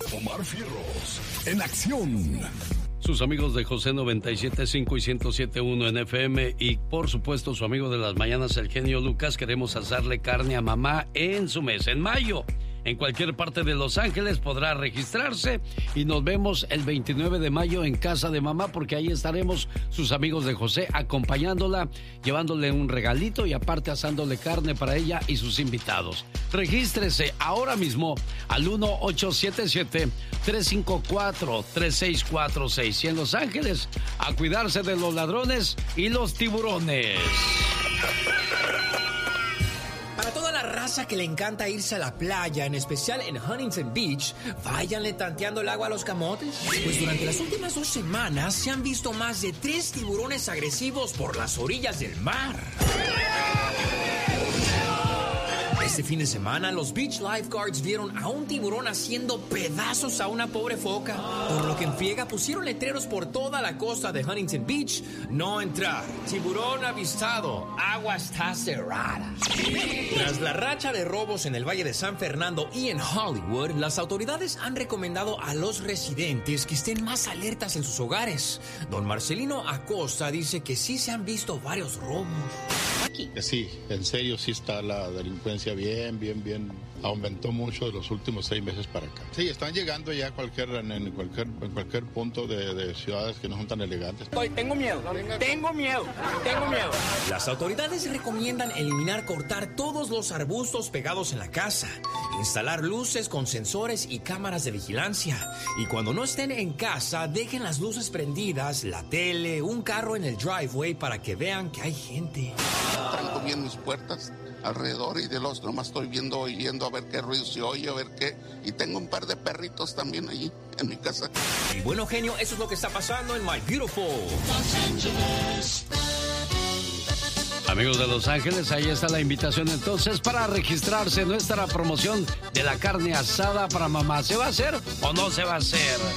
Omar Fierros, en acción. Sus amigos de José 97.5 y 107.1 en FM y por supuesto su amigo de las mañanas, el genio Lucas, queremos asarle carne a mamá en su mes, en mayo. En cualquier parte de Los Ángeles podrá registrarse y nos vemos el 29 de mayo en casa de mamá porque ahí estaremos sus amigos de José acompañándola, llevándole un regalito y aparte asándole carne para ella y sus invitados. Regístrese ahora mismo al 1-877-354-3646 y en Los Ángeles a cuidarse de los ladrones y los tiburones. Para toda la raza que le encanta irse a la playa, en especial en Huntington Beach, váyanle tanteando el agua a los camotes. Pues durante las últimas 2 semanas se han visto más de 3 tiburones agresivos por las orillas del mar. Este fin de semana, los beach lifeguards vieron a un tiburón haciendo pedazos a una pobre foca, por lo que en friega pusieron letreros por toda la costa de Huntington Beach: no entrar, tiburón avistado, agua está cerrada. Tras la racha de robos en el Valle de San Fernando y en Hollywood, las autoridades han recomendado a los residentes que estén más alertas en sus hogares. Don Marcelino Acosta dice que sí se han visto varios robos. Sí, en serio sí está la delincuencia bien. Aumentó mucho de los últimos 6 meses para acá. Sí, están llegando ya en cualquier punto de ciudades que no son tan elegantes. Tengo miedo. Las autoridades recomiendan cortar todos los arbustos pegados en la casa, instalar luces con sensores y cámaras de vigilancia. Y cuando no estén en casa, dejen las luces prendidas, la tele, un carro en el driveway para que vean que hay gente. Tranco bien mis puertas alrededor y de los nomás estoy oyendo a ver qué ruido se oye, a ver qué. Y tengo un par de perritos también allí en mi casa. Y bueno, genio, eso es lo que está pasando en My Beautiful Los Angeles. Amigos de Los Ángeles, ahí está la invitación entonces para registrarse en nuestra promoción de la carne asada para mamá. ¿Se va a hacer o no se va a hacer?